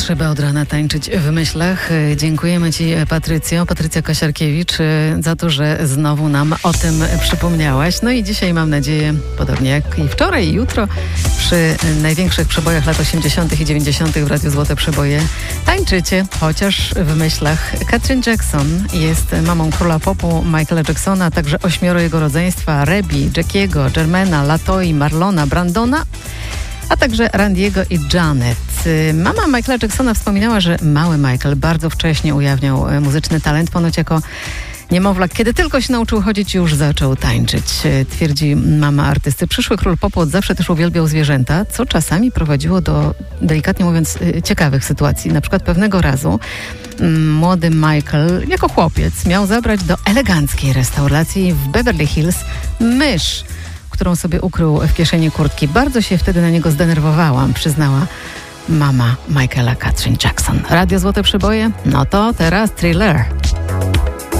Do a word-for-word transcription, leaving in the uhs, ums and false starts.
Trzeba od rana tańczyć w myślach. Dziękujemy Ci, Patrycjo, Patrycja Kasiarkiewicz, za to, że znowu nam o tym przypomniałaś. No i dzisiaj mam nadzieję, podobnie jak i wczoraj i jutro, przy największych przebojach lat osiemdziesiątych i dziewięćdziesiątych w Radiu Złote Przeboje tańczycie, chociaż w myślach. Katrin Jackson jest mamą króla popu Michaela Jacksona, a także ośmioro jego rodzeństwa, Rebi, Jackiego, Jermaina, Latoi, Marlona, Brandona, a także Randiego i Janet. Mama Michaela Jacksona wspominała, że mały Michael bardzo wcześnie ujawniał muzyczny talent, ponoć jako niemowlak. Kiedy tylko się nauczył chodzić, już zaczął tańczyć, twierdzi mama artysty. Przyszły król popu od zawsze też uwielbiał zwierzęta, co czasami prowadziło do, delikatnie mówiąc, ciekawych sytuacji. Na przykład pewnego razu młody Michael, jako chłopiec, miał zabrać do eleganckiej restauracji w Beverly Hills mysz, którą sobie ukrył w kieszeni kurtki. Bardzo się wtedy na niego zdenerwowałam, przyznała mama Michaela, Katrin Jackson. Radio Złote Przeboje? No to teraz Thriller.